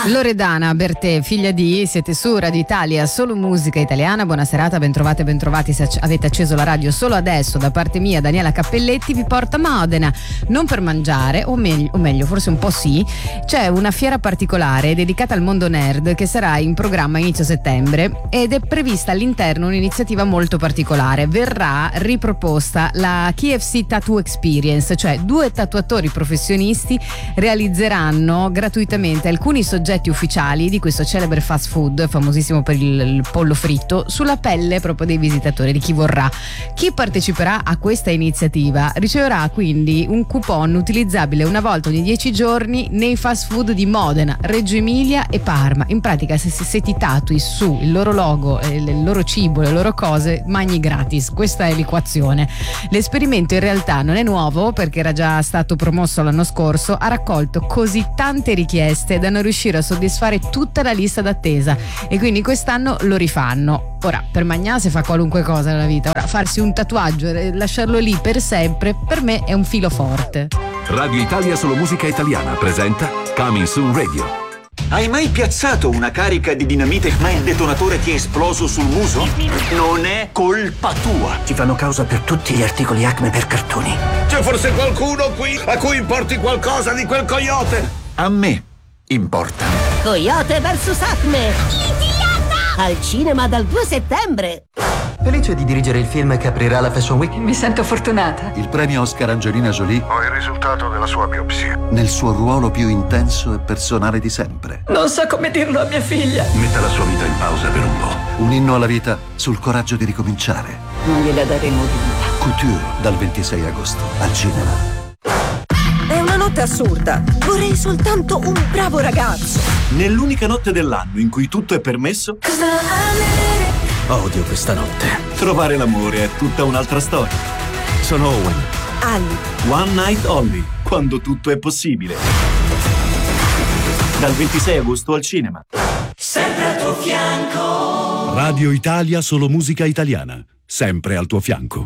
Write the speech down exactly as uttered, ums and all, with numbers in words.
Loredana Bertè, figlia di, siete su Radio Italia, solo musica italiana. Buona serata, bentrovate, bentrovati. Se avete acceso la radio solo adesso, da parte mia Daniela Cappelletti vi porta Modena, non per mangiare, o, meglio, o meglio forse un po' sì. C'è una fiera particolare dedicata al mondo nerd che sarà in programma a inizio settembre ed è prevista all'interno un'iniziativa molto particolare. Verrà riproposta la K F C Tattoo Experience, cioè due tatuatori professionisti realizzeranno gratuitamente alcuni soggetti ufficiali di questo celebre fast food famosissimo per il, il pollo fritto sulla pelle proprio dei visitatori, di chi vorrà. Chi parteciperà a questa iniziativa riceverà quindi un coupon utilizzabile una volta ogni dieci giorni nei fast food di Modena, Reggio Emilia e Parma. In pratica se, se ti tatui su il loro logo, il loro cibo, le loro cose, mangi gratis. Questa è l'equazione. L'esperimento in realtà non è nuovo perché era già stato promosso l'anno scorso, ha raccolto così tante richieste da non riuscire a soddisfare tutta la lista d'attesa e quindi quest'anno lo rifanno. Ora, per Magnà si fa qualunque cosa nella vita, ora farsi un tatuaggio e lasciarlo lì per sempre per me è un filo forte. Radio Italia Solo Musica Italiana presenta Coming Soon Radio. Hai mai piazzato una carica di dinamite ma il detonatore ti è esploso sul muso? Non è colpa tua. Ci fanno causa per tutti gli articoli Acme per cartoni. C'è forse qualcuno qui a cui importi qualcosa di quel coyote? A me importa. Coyote versus Acme. Idiota! Al cinema dal due settembre. Felice di dirigere il film che aprirà la Fashion Week. Mi sento fortunata. Il premio Oscar Angelina Jolie. Ho il risultato della sua biopsia. Nel suo ruolo più intenso e personale di sempre. Non so come dirlo a mia figlia. Metta la sua vita in pausa per un po'. Un inno alla vita sul coraggio di ricominciare. Non gliela daremo vinta. Couture dal ventisei agosto al cinema. È una notte assurda. Vorrei soltanto un bravo ragazzo. Nell'unica notte dell'anno in cui tutto è permesso, odio questa notte. Trovare l'amore è tutta un'altra storia. Sono Owen. Ali. One Night Only, quando tutto è possibile. Dal ventisei agosto al cinema. Sempre al tuo fianco. Radio Italia Solo Musica Italiana, sempre al tuo fianco.